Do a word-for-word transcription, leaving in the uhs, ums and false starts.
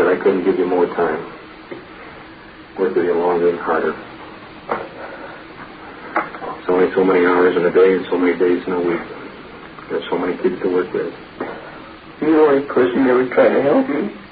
I couldn't give you more time. Work with you longer and harder. It's only so many hours in a day and so many days in a week. There's so many kids to work with. You're the only person that was trying to help me.